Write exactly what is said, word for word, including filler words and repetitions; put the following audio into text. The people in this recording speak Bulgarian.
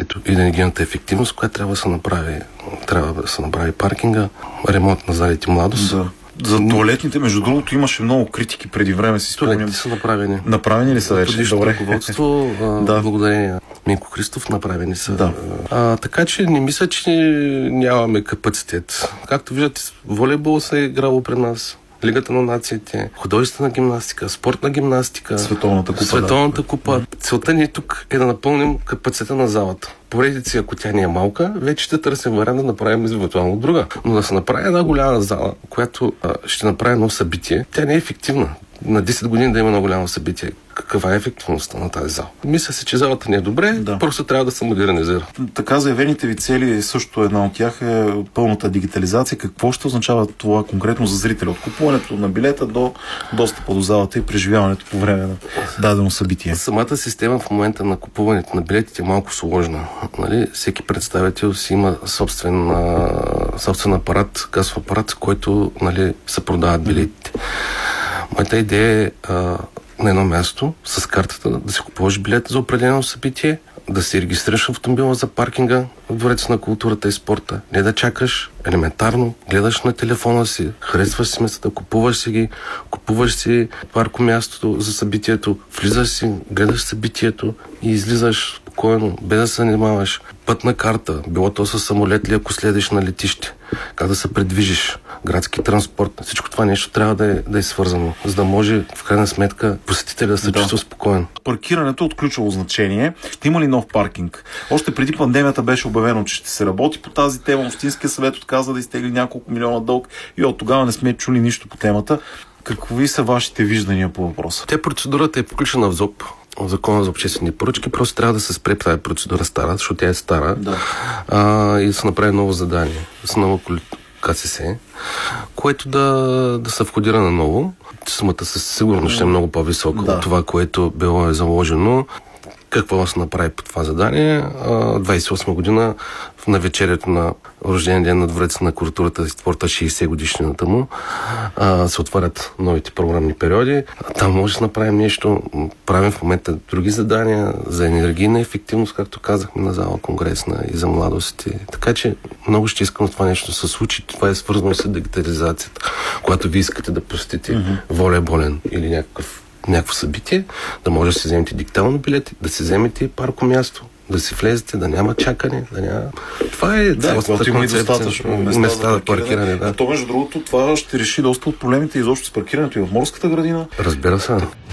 събитието и енергийната ефективност, която трябва да се направи. Трябва да се направи паркинга, ремонт на залите Младост. Да. За туалетните, между другото, имаше много критики преди време, си спомням. Туалетите са направени. Направени ли са вече? Предишното ръководство, да. благодарение на Минко Христов, направени са. Да. А, така че не мисля, че нямаме капацитет. Както виждате, волейбол се е играло при нас. Лигата на нациите, художествена гимнастика, спортна гимнастика, Световната купа. Световната да. купа. Целта ни тук е да напълним капацитета на залата. Поредици, ако тя не е малка, вече ще търсим вариант да направим евентуално друга. Но да се направи една голяма зала, която а, ще направи едно събитие, тя не е ефективна. На десет години да има едно голямо събитие. Каква е ефективността на тази зала? Мисля се, че залата не е добре, да. Просто трябва да се модернизира. Така заявените ви цели, също една от тях е пълната дигитализация. Какво ще означава това конкретно за зрителя? От купуването на билета до достъпа до залата и преживяването по време на дадено събитие? Самата система в момента на купуването на билетите е малко сложна. Нали? Всеки представител си има собствен, а, собствен апарат, касов апарат, с който, нали, се продават билетите. Моята идея е а, на едно място с картата да си купуваш билет за определено събитие, да си регистрираш автомобила за паркинга в Двореца на културата и спорта. Не да чакаш, елементарно, гледаш на телефона си, харесваш си местата, купуваш си ги, купуваш си паркомястото за събитието, влизаш си, гледаш събитието и излизаш спокойно, без да се занимаваш. Пътна карта, било то със самолет ли, ако следиш на летище, как да се предвижиш, градски транспорт, всичко това нещо трябва да е, да е свързано, за да може в крайна сметка посетителя да се да. чувства спокоен. Паркирането е от ключово значение. Ще има ли нов паркинг? Още преди пандемията беше обявено, че ще се работи по тази тема. Общинския съвет отказа да изтегли няколко милиона дълг и от тогава не сме чули нищо по темата. Какви са вашите виждания по въпроса? Те процедурата е включена в ЗОП, в Закона за обществени поръчки. Просто трябва да се спре тази процедура стара, защото тя е стара. Да. А, и да се направи ново задание с нова КСС, което да, да се входира на ново. Сумата със сигурност ще е много по-висока да. от това, което било е заложено. Какво да се направи по това задание? двадесет и осма година, в навечерието на рождения ден на Двореца на културата и спорта, шейсет годишнината му, а, се отварят новите програмни периоди. Там може да направим нещо. Правим в момента други задания за енергийна ефективност, както казахме на зала конгресна и за младост. Така че много ще искам това нещо да се случи. Това е свързано с дигитализацията. Когато ви искате да посетите mm-hmm. волейболен или някакъв някакво събитие, да може да си вземете дигитално билет, да си вземете паркомясто, да си влезете, да няма чакане, да няма... Това е да, цялостната концепция. Места, места за паркиране. Да. А то, между другото, това ще реши доста от проблемите изобщо с паркирането и в Морската градина. Разбира се.